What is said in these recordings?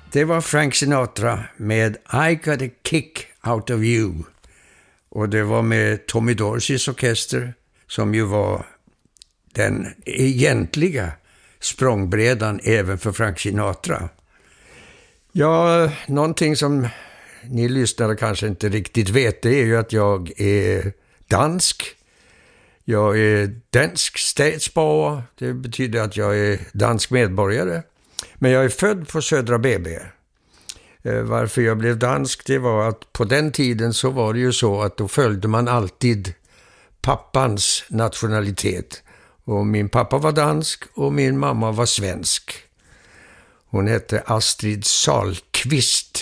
Det var Frank Sinatra med I Got a Kick Out of You. Och det var med Tommy Dorseys orkester som ju var den egentliga språngbrädan även för Frank Sinatra. Ja, någonting som ni lyssnare kanske inte riktigt vet, det är ju att jag är dansk. Jag är dansk statsborger, det betyder att jag är dansk medborgare. Men jag är född på Södra BB. Varför jag blev dansk, det var att på den tiden så var det ju så att då följde man alltid pappans nationalitet. Och min pappa var dansk och min mamma var svensk. Hon hette Astrid Sahlqvist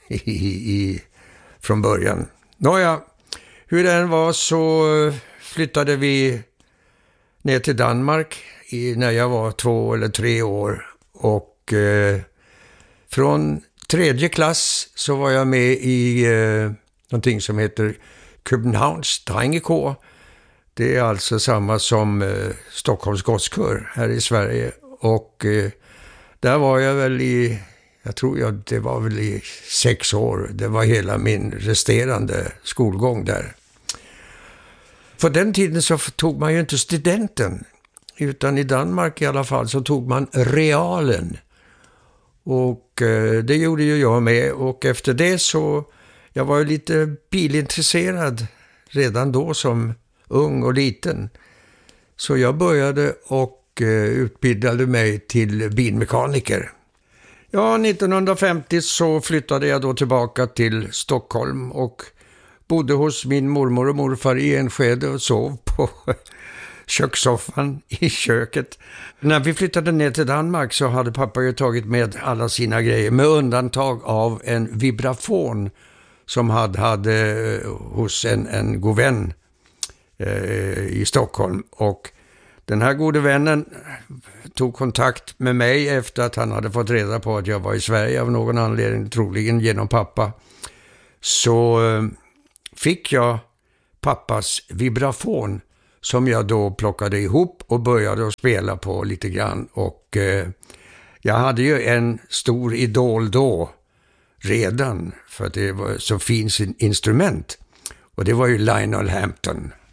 från början. Nåja, hur den var så flyttade vi ner till Danmark när jag var 2 eller 3 år. Och från 3:e klass så var jag med i någonting som heter Københavns Drengekor. Det är alltså samma som Stockholms Gosskör här i Sverige. Och där var jag väl det var väl i 6 år. Det var hela min resterande skolgång där. För den tiden så tog man ju inte studenten. Utan i Danmark i alla fall så tog man realen. Och det gjorde ju jag med. Och efter det så, jag var ju lite bilintresserad redan då som ung och liten. Så jag började och utbildade mig till bilmekaniker. Ja, 1950 så flyttade jag då tillbaka till Stockholm och bodde hos min mormor och morfar i Enskede och sov på kökssoffan i köket. När vi flyttade ner till Danmark så hade pappa ju tagit med alla sina grejer med undantag av en vibrafon som hade hos en god vän i Stockholm. Och den här gode vännen tog kontakt med mig efter att han hade fått reda på att jag var i Sverige av någon anledning, troligen genom pappa. Så fick jag pappas vibrafon som jag då plockade ihop och började att spela på lite grann. Och jag hade ju en stor idol då redan för att det var så fint instrument. Och det var ju Lionel Hampton.